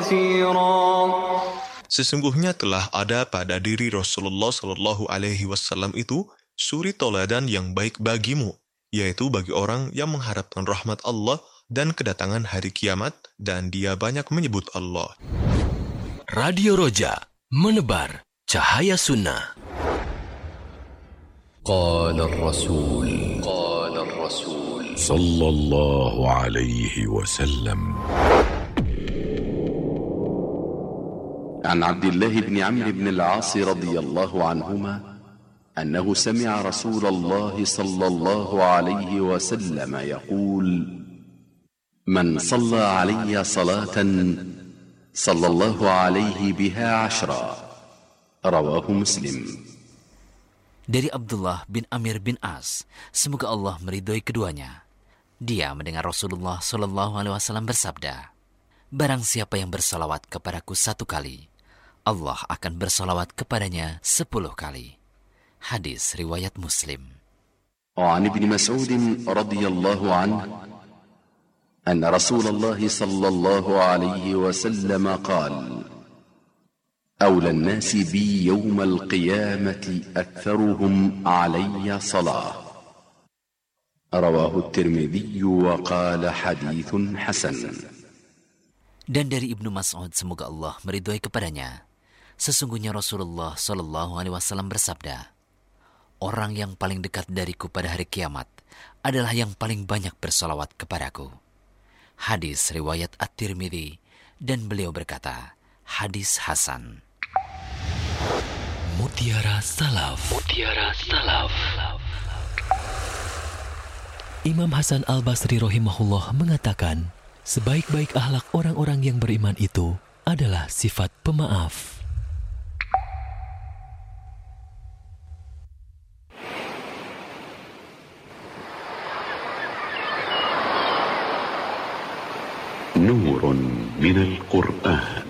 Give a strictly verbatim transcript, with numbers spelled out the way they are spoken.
كثيرا. Sesungguhnya telah ada pada diri Rasulullah Shallallahu Alaihi Wasallam itu suri toladan yang baik bagimu, yaitu bagi orang yang mengharapkan rahmat Allah dan kedatangan hari kiamat, dan dia banyak menyebut Allah. Radio Roja, menebar cahaya sunnah. Qala ar-Rasul Qala ar-Rasul sallallahu alaihi wasallam. عن عبد الله بن عمرو بن العاص رضي الله عنهما أنه سمع رسول الله صلى الله عليه وسلم يقول: من صلى علي صلاة صلى الله عليه بها عشرا. رواه مسلم. Dari Abdullah bin Amir bin As, semoga Allah meridhoi keduanya. Dia mendengar Rasulullah Shallallahu Alaihi Wasallam bersabda, barang siapa yang bersalawat kepadaku satu kali, Allah akan bersalawat kepadanya sepuluh kali. Hadis riwayat Muslim. وعن ابن مسعود رضي الله عنه أن رسول الله صلى الله عليه وسلم قال: أولى الناس بي يوم القيامة أكثرهم علي صلاة. رواه الترمذي وقال حديث حسن. Dan dari Ibnu Mas'ud, semoga Allah meridhoi kepadanya, sesungguhnya Rasulullah Shallallahu Alaihi Wasallam bersabda, orang yang paling dekat dariku pada hari kiamat adalah yang paling banyak bersalawat kepadaku. Hadis riwayat At-Tirmidzi, dan beliau berkata, hadis hasan. Mutiara Salaf. Mutiara Salaf. Imam Hasan Al-Basri rahimahullah mengatakan, sebaik-baik akhlak orang-orang yang beriman itu adalah sifat pemaaf. نور من القرآن.